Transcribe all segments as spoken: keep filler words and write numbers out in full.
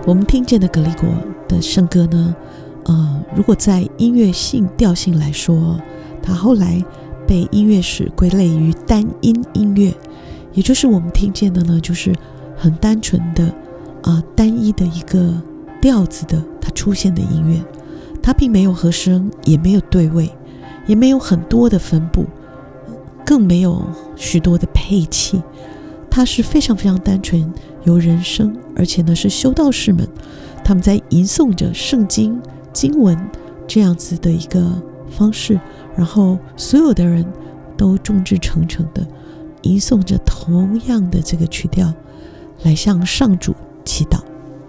我们听见的格里果的圣歌呢，呃，如果在音乐性调性来说，它后来被音乐史归类于单音音乐，也就是我们听见的呢，就是很单纯的呃单一的一个调子的它出现的音乐，它并没有和声，也没有对位，也没有很多的分布，更没有许多的配器，它是非常非常单纯，由人声，而且呢是修道士们他们在吟诵着圣经经文这样子的一个方式，然后所有的人都众志成城的吟诵着同样的这个曲调来向上主祈祷。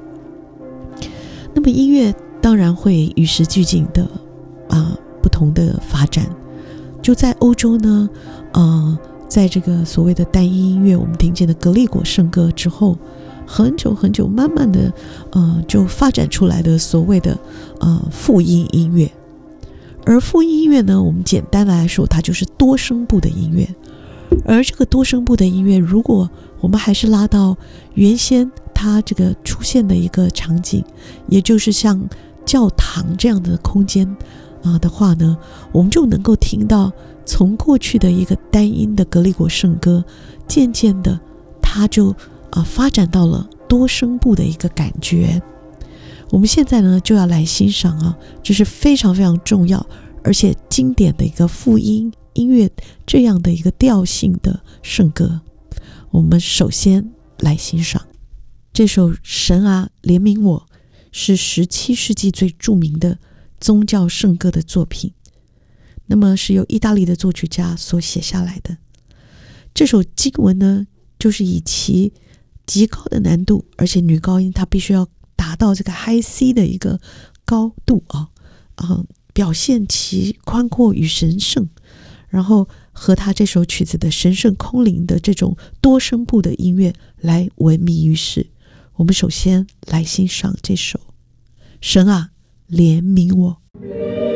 那么音乐当然会与时俱进的啊、呃、不同的发展。就在欧洲呢，呃，在这个所谓的单一音乐，我们听见的格里果圣歌之后，很久很久，慢慢的，呃，就发展出来的所谓的呃复音音乐。而复音音乐呢，我们简单的来说，它就是多声部的音乐。而这个多声部的音乐，如果我们还是拉到原先它这个出现的一个场景，也就是像教堂这样的空间啊、呃、的话呢，我们就能够听到从过去的一个单音的格里果圣歌，渐渐的它就啊、呃、发展到了多声部的一个感觉。我们现在呢就要来欣赏啊，这是非常非常重要而且经典的一个复音音乐这样的一个调性的圣歌。我们首先来欣赏这首《神啊怜悯我》，是十七世纪最著名的宗教圣歌的作品，那么是由意大利的作曲家所写下来的。这首经文呢，就是以其极高的难度，而且女高音她必须要达到这个 high C 的一个高度啊，啊，表现其宽阔与神圣，然后和他这首曲子的神圣空灵的这种多声部的音乐来闻名于世。我们首先来欣赏这首《神啊怜悯我》。